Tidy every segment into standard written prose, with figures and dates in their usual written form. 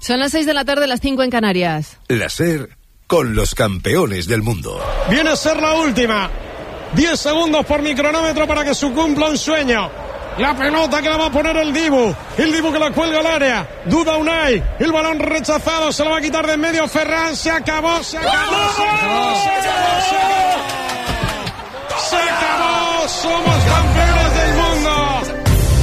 Son las 6 de la tarde, las 5 en Canarias. La SER con los campeones del mundo. Viene a ser la última. 10 segundos por micronómetro para que se cumpla un sueño. La pelota que la va a poner el Dibu. El Dibu que la cuelga al área. Duda Unai. El balón rechazado. Se lo va a quitar de en medio Ferran. Se acabó. Se acabó. Somos campeones del mundo.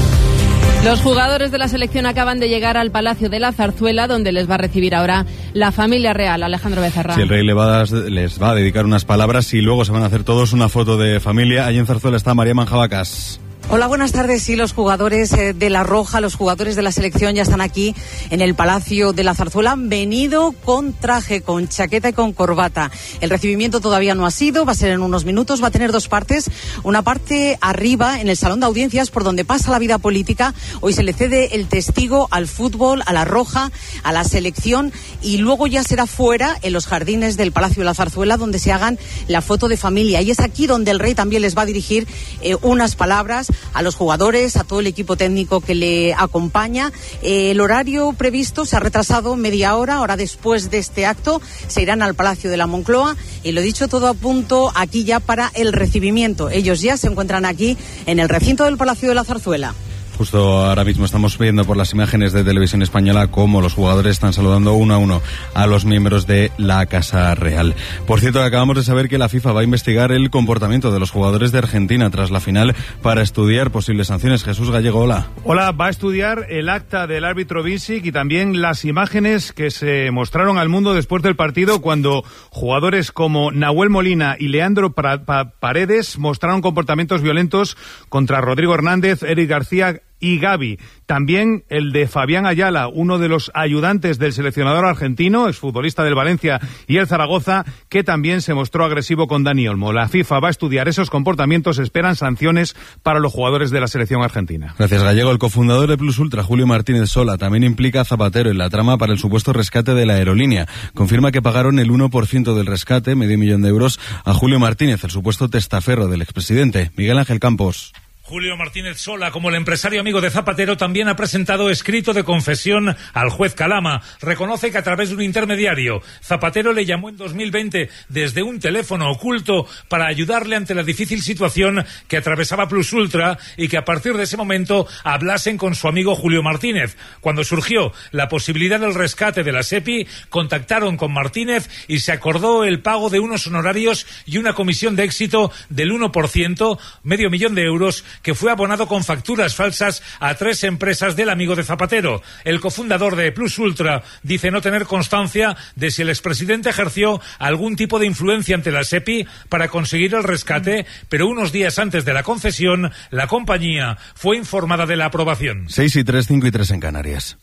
Los jugadores de la selección acaban de llegar al Palacio de la Zarzuela, donde les va a recibir ahora la familia real. Alejandro Becerra. Sí, el rey les va a dedicar unas palabras y luego se van a hacer todos una foto de familia. Allí en Zarzuela está María Manjabacas. Hola, buenas tardes. Sí, los jugadores de La Roja, los jugadores de la selección ya están aquí en el Palacio de la Zarzuela. Han venido con traje, con chaqueta y con corbata. El recibimiento todavía no ha sido, va a ser en unos minutos. Va a tener dos partes. Una parte arriba, en el Salón de Audiencias, por donde pasa la vida política. Hoy se le cede el testigo al fútbol, a La Roja, a la selección. Y luego ya será fuera, en los jardines del Palacio de la Zarzuela, donde se hagan la foto de familia. Y es aquí donde el rey también les va a dirigir unas palabras a los jugadores, a todo el equipo técnico que le acompaña. El horario previsto se ha retrasado media hora. Ahora, después de este acto, se irán al Palacio de la Moncloa y, lo dicho, todo a punto aquí ya para el recibimiento. Ellos ya se encuentran aquí en el recinto del Palacio de la Zarzuela. Justo ahora mismo estamos viendo por las imágenes de Televisión Española cómo los jugadores están saludando uno a uno a los miembros de la Casa Real. Por cierto, acabamos de saber que la FIFA va a investigar el comportamiento de los jugadores de Argentina tras la final para estudiar posibles sanciones. Jesús Gallego, hola. Hola, va a estudiar el acta del árbitro Visic y también las imágenes que se mostraron al mundo después del partido cuando jugadores como Nahuel Molina y Leandro Paredes mostraron comportamientos violentos contra Rodrigo Hernández, Eric García y Gavi. También el de Fabián Ayala, uno de los ayudantes del seleccionador argentino, exfutbolista del Valencia y el Zaragoza, que también se mostró agresivo con Dani Olmo. La FIFA va a estudiar esos comportamientos, esperan sanciones para los jugadores de la selección argentina. Gracias, Gallego. El cofundador de Plus Ultra, Julio Martínez Sola, también implica a Zapatero en la trama para el supuesto rescate de la aerolínea. Confirma que pagaron el 1% del rescate, $500,000 de euros, a Julio Martínez, el supuesto testaferro del expresidente. Miguel Ángel Campos. Julio Martínez Sola, como el empresario amigo de Zapatero, también ha presentado escrito de confesión al juez Calama. Reconoce que a través de un intermediario, Zapatero le llamó en 2020 desde un teléfono oculto para ayudarle ante la difícil situación que atravesaba Plus Ultra y que a partir de ese momento hablasen con su amigo Julio Martínez. Cuando surgió la posibilidad del rescate de la SEPI, contactaron con Martínez y se acordó el pago de unos honorarios y una comisión de éxito del 1%, $500,000 de euros, que fue abonado con facturas falsas a 3 empresas del amigo de Zapatero. El cofundador de Plus Ultra dice no tener constancia de si el expresidente ejerció algún tipo de influencia ante la SEPI para conseguir el rescate, pero unos días antes de la concesión, la compañía fue informada de la aprobación. 6:03, 5:03 en Canarias.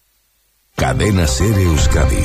Cadena SER Euskadi.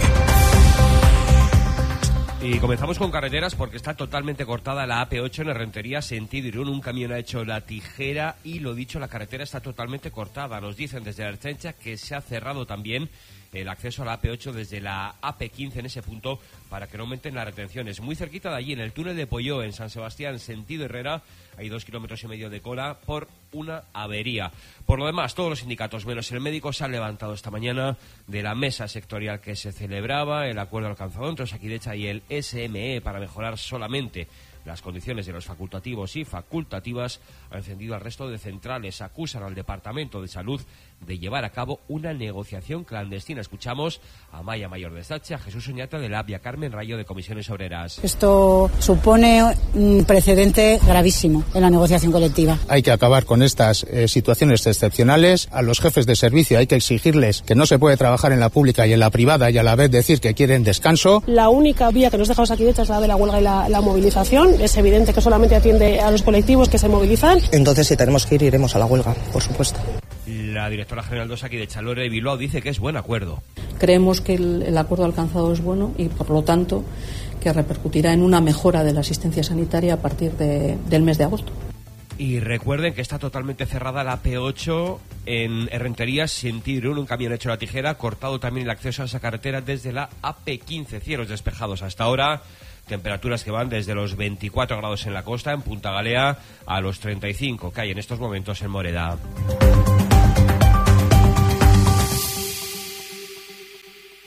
Y comenzamos con carreteras porque está totalmente cortada la AP8 en Errentería, sentido Irún. Un camión ha hecho la tijera y, lo dicho, la carretera está totalmente cortada. Nos dicen desde la Ertzaintza que se ha cerrado también el acceso a la AP8 desde la AP15 en ese punto para que no aumenten las retenciones. Muy cerquita de allí, en el túnel de Polló, en San Sebastián, sentido Herrera, hay 2,5 kilómetros de cola por una avería. Por lo demás, todos los sindicatos, menos el médico, se han levantado esta mañana de la mesa sectorial que se celebraba, el acuerdo alcanzado entre Osakidetza y el SME para mejorar solamente las condiciones de los facultativos y facultativas. Ha encendido al resto de centrales. Acusan al Departamento de Salud de llevar a cabo una negociación clandestina. Escuchamos a Maya Mayor de Sacha, a Jesús Oñata de Labia, Carmen Rayo de Comisiones Obreras. Esto supone un precedente gravísimo en la negociación colectiva. Hay que acabar con estas situaciones excepcionales. A los jefes de servicio hay que exigirles que no se puede trabajar en la pública y en la privada y a la vez decir que quieren descanso. La única vía que nos deja Osakidetza es la de la huelga y la movilización. Es evidente que solamente atiende a los colectivos que se movilizan. Entonces, si tenemos que ir, iremos a la huelga, por supuesto. La directora general de Osakidetza, Lore Bilbao, dice que es buen acuerdo. Creemos que el acuerdo alcanzado es bueno y, por lo tanto, que repercutirá en una mejora de la asistencia sanitaria a partir del mes de agosto. Y recuerden que está totalmente cerrada la P8 en Errentería, sentido Irún. Un camión hecho la tijera, cortado también el acceso a esa carretera desde la AP15. Cielos despejados hasta ahora. Temperaturas que van desde los 24 grados en la costa, en Punta Galea, a los 35 que hay en estos momentos en Moreda.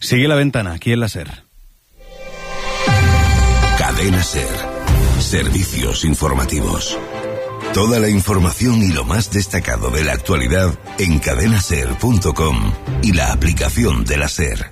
Sigue La Ventana, aquí en la SER. Cadena SER. Servicios informativos. Toda la información y lo más destacado de la actualidad en cadenaser.com y la aplicación de la SER.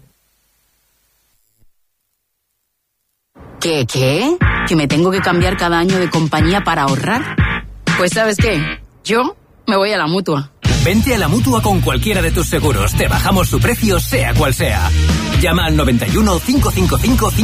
¿Qué? ¿Que me tengo que cambiar cada año de compañía para ahorrar? Pues ¿sabes qué? Yo me voy a la Mutua. Vente a la Mutua con cualquiera de tus seguros. Te bajamos su precio, sea cual sea. Llama al 91 555